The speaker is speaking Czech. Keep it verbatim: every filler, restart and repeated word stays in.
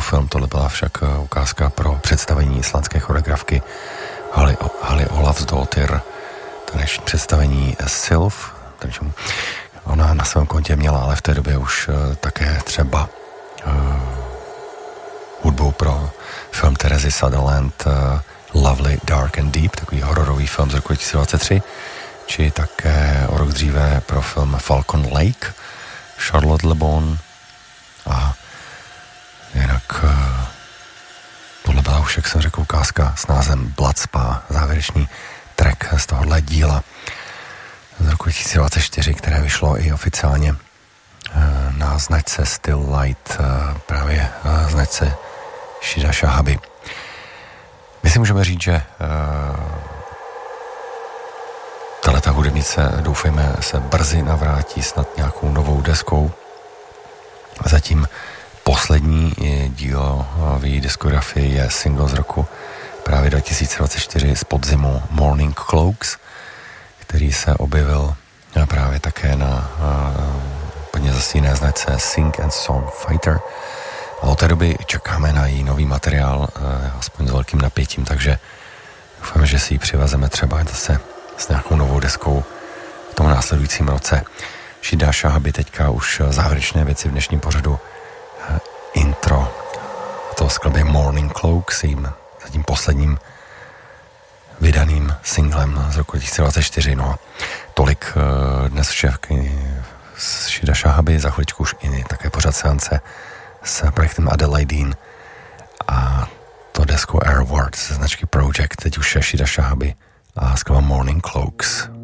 film, tohle byla však ukázka pro představení islandské choreografky Hali, Hali Ólafsdóttir, taneční představení Sylf, takže ona na svém kontě měla, ale v té době už také třeba uh, hudbu pro film Terezy Sutherland uh, Lovely, Dark and Deep, takový hororový film z roku dva tisíce dvacet tři, či také o rok dříve pro film Falcon Lake, Charlotte Le Bon, a jinak uh, tohle byla už, jak jsem řekl, ukázka s názvem Blood Spa, závěrečný track z tohohle díla z roku dva tisíce dvacet čtyři, které vyšlo i oficiálně uh, na značce Still Light, uh, právě uh, značce Shida Shahabi. My si můžeme říct, že uh, tahleta hudebnice, doufejme, se brzy navrátí snad nějakou novou deskou. Zatím poslední dílo v její diskografii je single z roku právě dva tisíce dvacet čtyři z podzimu Morning Cloaks, který se objevil právě také na úplně zase jiné značce Sing and Song Fighter. A od té doby čekáme na její nový materiál, aspoň s velkým napětím, takže doufáme, že si ji přivezeme třeba zase s nějakou novou deskou v tom následujícím roce. Shida Shahabi teďka už závěrečné věci v dnešním pořadu. Intro toho skladby Morning Cloaks, jím zatím posledním vydaným singlem z roku dva tisíce dvacet čtyři. No, tolik dnes všechny z Shida Shahabi, za chviličku už i také pořad seance s projektem Adelaidine a to deskou Airward ze značky Project, teď už je Shida Shahabi a skladba Morning Cloaks.